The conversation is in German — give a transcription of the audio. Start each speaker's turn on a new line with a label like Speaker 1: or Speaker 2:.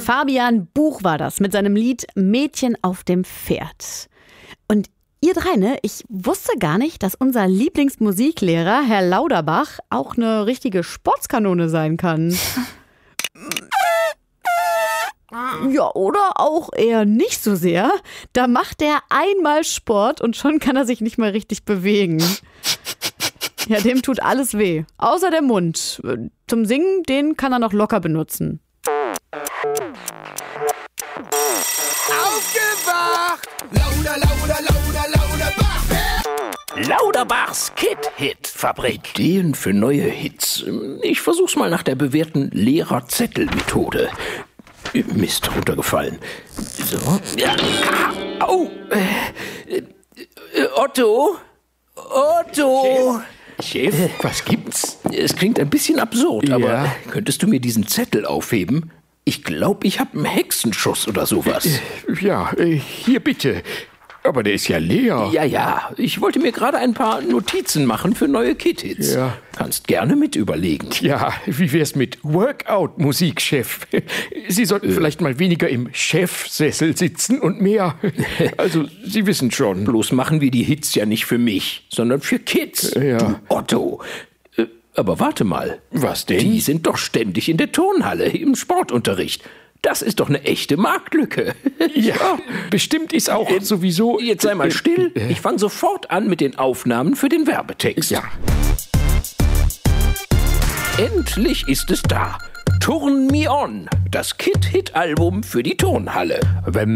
Speaker 1: Fabian Buch war das mit seinem Lied Mädchen auf dem Pferd. Und ihr drei, ne? Ich wusste gar nicht, dass unser Lieblingsmusiklehrer, Herr Lauterbach, auch eine richtige Sportskanone sein kann. Ja, oder auch eher nicht so sehr. Da macht er einmal Sport und schon kann er sich nicht mehr richtig bewegen. Ja, dem tut alles weh. Außer der Mund. Zum Singen, den kann er noch locker benutzen.
Speaker 2: Aufgewacht! Lauter, lauter, lauter, Lauterbach!
Speaker 3: Lauterbachs Kid-Hit-Fabrik. Ideen für neue Hits. Ich versuch's mal nach der bewährten Lehrerzettel-Methode. Mist, runtergefallen. So. Ja. Au! Otto? Otto!
Speaker 4: Chef, was gibt's?
Speaker 3: Es klingt ein bisschen absurd,
Speaker 4: Ja.
Speaker 3: aber könntest du mir diesen Zettel aufheben? Ich glaube, ich habe einen Hexenschuss oder sowas.
Speaker 4: Ja, hier bitte. Aber der ist ja leer.
Speaker 3: Ja, ich wollte mir gerade ein paar Notizen machen für neue Kid-Hits.
Speaker 4: Ja.
Speaker 3: Kannst gerne mit überlegen.
Speaker 4: Ja, wie wär's mit Workout-Musik, Chef? Sie sollten vielleicht mal weniger im Chefsessel sitzen und mehr. Also, Sie wissen schon.
Speaker 3: Bloß machen wir die Hits ja nicht für mich, sondern für Kids.
Speaker 4: Ja.
Speaker 3: Du Otto. Aber warte mal.
Speaker 4: Was denn?
Speaker 3: Die sind doch ständig in der Turnhalle im Sportunterricht. Das ist doch eine echte Marktlücke.
Speaker 4: Ja, bestimmt ist auch sowieso...
Speaker 3: Jetzt sei mal still. Ich fange sofort an mit den Aufnahmen für den Werbetext.
Speaker 4: Ja.
Speaker 3: Endlich ist es da. Turn Me On, das Kid-Hit-Album für die Turnhalle.